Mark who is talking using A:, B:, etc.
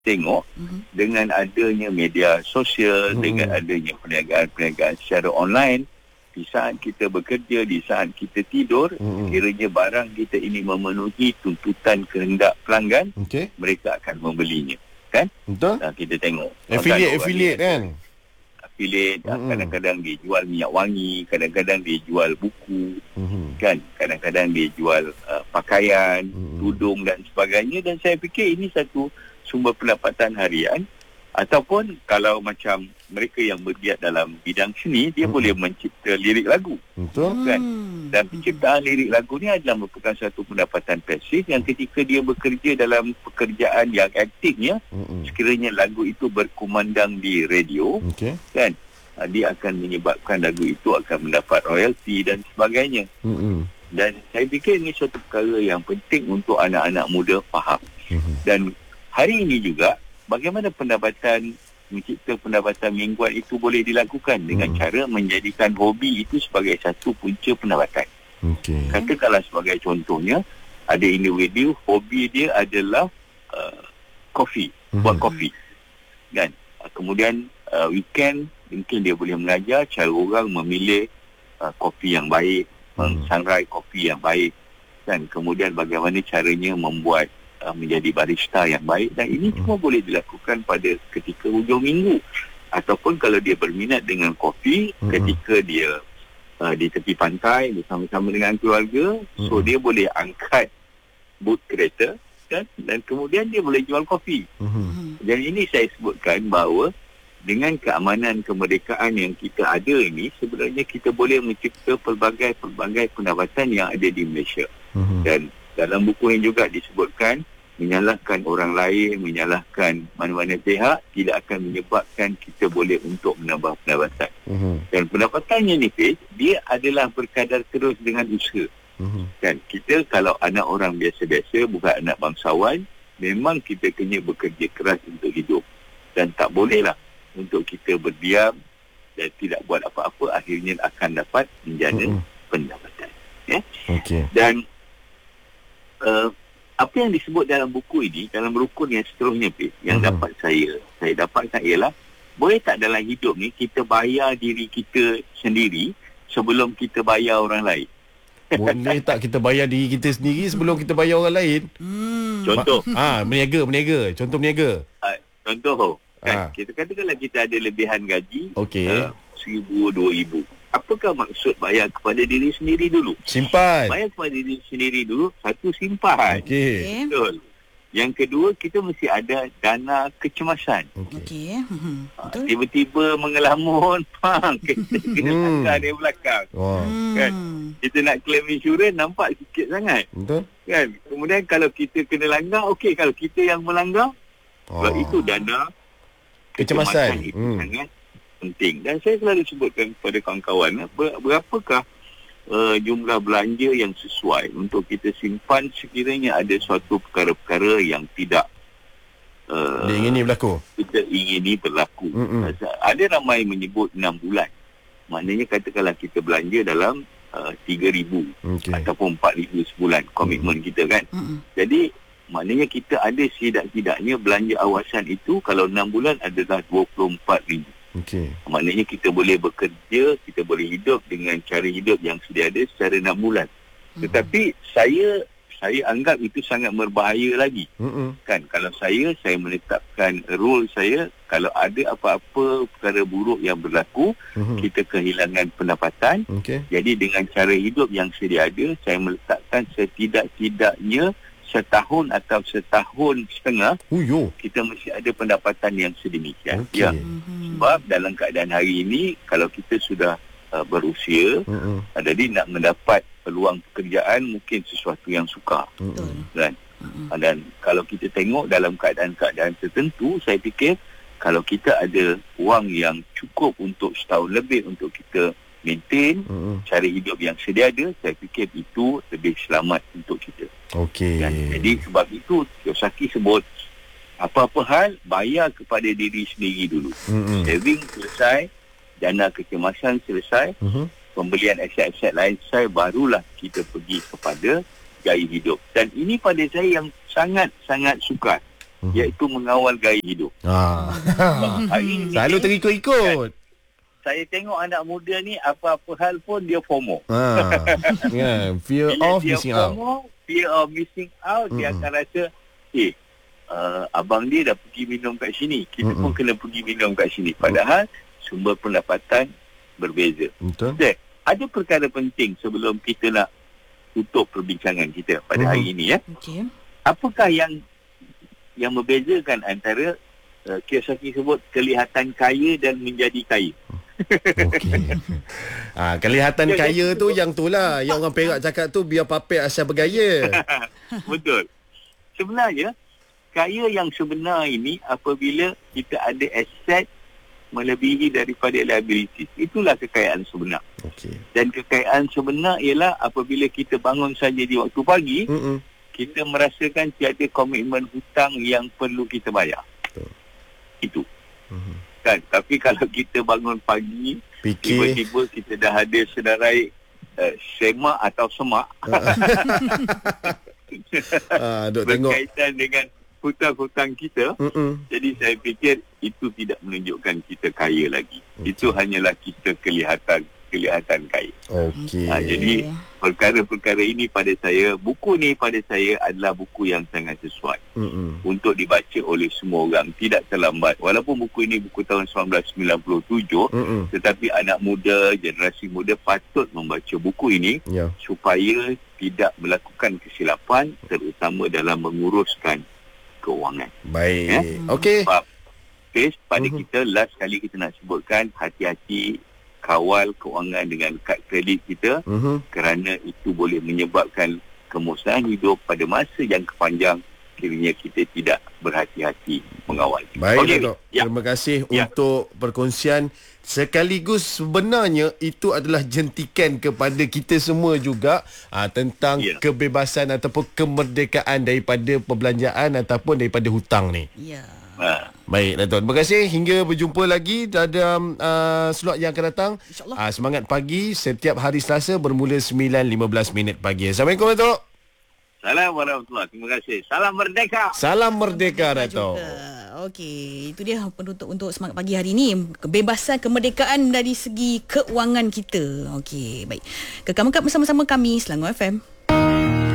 A: tengok dengan adanya media sosial, dengan adanya perniagaan-perniagaan secara online, di saat kita bekerja, di saat kita tidur, kiranya barang kita ini memenuhi tuntutan kehendak pelanggan, mereka akan membelinya. Kan?
B: Betul.
A: Kita tengok.
B: Affiliate kan?
A: Affiliate, kadang-kadang dia jual minyak wangi, kadang-kadang dia jual buku, kan? Kadang-kadang dia jual pakaian, tudung dan sebagainya. Dan saya fikir ini satu sumber pendapatan harian. Ataupun kalau macam mereka yang bergiat dalam bidang seni, dia boleh mencipta lirik lagu.
B: Betul.
A: Kan? Dan penciptaan lirik lagu ni adalah merupakan satu pendapatan pasif yang ketika dia bekerja dalam pekerjaan yang aktifnya, sekiranya lagu itu berkumandang di radio, kan? Dia akan menyebabkan lagu itu akan mendapat royalti dan sebagainya. Dan saya fikir ini suatu perkara yang penting untuk anak-anak muda faham. Dan hari ini juga, bagaimana mencipta pendapatan mingguan itu boleh dilakukan dengan cara menjadikan hobi itu sebagai satu punca pendapatan. Katakanlah sebagai contohnya, ada individu hobi dia adalah kopi, buat kopi. Kan? Kemudian weekend mungkin dia boleh mengajar cara orang memilih kopi yang baik, mensangrai kopi yang baik, dan kemudian bagaimana caranya membuat menjadi barista yang baik. Dan ini cuma boleh dilakukan pada ketika hujung minggu, ataupun kalau dia berminat dengan kopi ketika dia di tepi pantai bersama-sama dengan keluarga, so dia boleh angkat but kereta, kan? Dan kemudian dia boleh jual kopi. Dan ini saya sebutkan bahawa dengan keamanan kemerdekaan yang kita ada ini, sebenarnya kita boleh mencipta pelbagai pendapatan yang ada di Malaysia. Dan dalam buku yang juga disebutkan, menyalahkan orang lain, menyalahkan mana-mana pihak tidak akan menyebabkan kita boleh untuk menambah pendapatan. Dan pendapatannya ni, dia adalah berkadar terus dengan usaha. Kan? Kita kalau anak orang biasa-biasa, bukan anak bangsawan, memang kita kena bekerja keras untuk hidup. Dan tak bolehlah untuk kita berdiam dan tidak buat apa-apa, akhirnya akan dapat menjana pendapatan. Ya? Dan apa yang disebut dalam buku ini, dalam rukun yang seterusnya, yang dapat saya dapatkan ialah, boleh tak dalam hidup ni kita bayar diri kita sendiri sebelum kita bayar orang lain?
B: Boleh tak kita bayar diri kita sendiri sebelum kita bayar orang lain?
A: Contoh.
B: Berniaga. Contoh berniaga.
A: Contoh. Kan? Kita katakanlah kita ada lebihan gaji, 1,000, 2,000. Apakah maksud bayar kepada diri sendiri dulu?
B: Simpan.
A: Bayar kepada diri sendiri dulu, satu, simpan. Betul. Yang kedua, kita mesti ada dana kecemasan. Tiba-tiba mengelamun, kena langgar dari belakang. Kan? Kita nak claim insurans, nampak sikit sangat.
B: Betul.
A: Kan? Kemudian kalau kita kena langgar, kalau kita yang melanggar, sebab itu dana kecemasan itu sangat penting. Dan saya selalu sebutkan kepada kawan-kawan, berapakah jumlah belanja yang sesuai untuk kita simpan sekiranya ada suatu perkara-perkara yang tidak
B: diingini berlaku.
A: Kita ingini berlaku. Ada ramai menyebut 6 bulan. Maknanya katakanlah kita belanja dalam 3,000 ataupun 4,000 sebulan, komitmen kita kan. Jadi maknanya kita ada setidak-tidaknya belanja awasan itu kalau 6 bulan adalah 24,000. Maknanya kita boleh bekerja, kita boleh hidup dengan cara hidup yang sedia ada secara 6 bulan. Tetapi saya anggap itu sangat berbahaya lagi. Kan, kalau saya menetapkan rule saya, kalau ada apa-apa perkara buruk yang berlaku, kita kehilangan pendapatan. Jadi dengan cara hidup yang sedia ada, saya meletakkan setidak-tidaknya setahun atau setahun setengah, kita mesti ada pendapatan yang sedemikian. Sebab dalam keadaan hari ini, kalau kita sudah berusia, jadi nak mendapat peluang pekerjaan mungkin sesuatu yang sukar. Kan? Dan kalau kita tengok dalam keadaan-keadaan tertentu, saya fikir kalau kita ada wang yang cukup untuk setahun lebih untuk kita maintain cara hidup yang sedia ada, saya fikir itu lebih selamat untuk kita. Jadi sebab itu Kiyosaki sebut, apa-apa hal bayar kepada diri sendiri dulu. Saving selesai, dana kecemasan selesai, pembelian aset-aset lain selesai, barulah kita pergi kepada gaya hidup. Dan ini pada saya yang sangat-sangat sukar. iaitu mengawal gaya hidup. Hari ini
B: Selalu terikut-ikut.
A: Saya tengok anak muda ni apa-apa hal pun dia FOMO.
B: Fear
A: Bila
B: of
A: dia
B: missing
A: FOMO,
B: out.
A: fear of missing out, dia akan rasa, abang dia dah pergi minum kat sini, kita pun kena pergi minum kat sini. Padahal sumber pendapatan berbeza.
B: Betul.
A: Okay. Ada perkara penting sebelum kita nak tutup perbincangan kita pada hari ini, ya.
C: Okey.
A: Apakah yang membezakan antara Kiyosaki sebut kelihatan kaya dan menjadi kaya?
B: Okey. Kelihatan kaya tu yang itulah yang orang Perak cakap tu, biar papek asal bergaya.
A: Betul. Sebenarnya kaya yang sebenar ini apabila kita ada aset melebihi daripada liabilities. Itulah kekayaan sebenar.
B: Okey.
A: Dan kekayaan sebenar ialah apabila kita bangun saja di waktu pagi, kita merasakan tiada komitmen hutang yang perlu kita bayar.
B: Betul.
A: Itu. Kan? Tapi kalau kita bangun pagi, tiba-tiba kita dah ada senarai semak atau semak berkaitan dengan hutang-hutang kita, jadi saya fikir itu tidak menunjukkan kita kaya lagi. Itu hanyalah kita kelihatan kaya.
B: Okey.
A: Jadi perkara-perkara ini pada saya, buku ni pada saya adalah buku yang sangat sesuai untuk dibaca oleh semua orang. Tidak terlambat. Walaupun buku ini buku tahun 1997, tetapi anak muda, generasi muda patut membaca buku ini supaya tidak melakukan kesilapan, terutama dalam menguruskan keuangan.
B: Baik. Okey.
A: Pada kita, last kali kita nak sebutkan, hati-hati kawal keuangan dengan kad kredit kita, kerana itu boleh menyebabkan kemusnahan hidup pada masa jangka panjang kiranya kita tidak berhati-hati mengawal.
B: Baik, Datuk. Terima kasih untuk perkongsian. Sekaligus sebenarnya itu adalah jentikan kepada kita semua juga tentang kebebasan ataupun kemerdekaan daripada perbelanjaan ataupun daripada hutang ni. Baik, Datuk. Terima kasih. Hingga berjumpa lagi dalam slot yang akan datang. Semangat pagi setiap hari Selasa bermula 9.15 pagi. Assalamualaikum, Datuk.
A: Assalamualaikum warahmatullahi. Terima kasih. Salam merdeka.
B: Salam merdeka, Datuk.
C: Okey, itu dia penutup untuk semangat pagi hari ini. Kebebasan, kemerdekaan dari segi keuangan kita. Okey, baik. Kekal bersama-sama kami Selangor FM.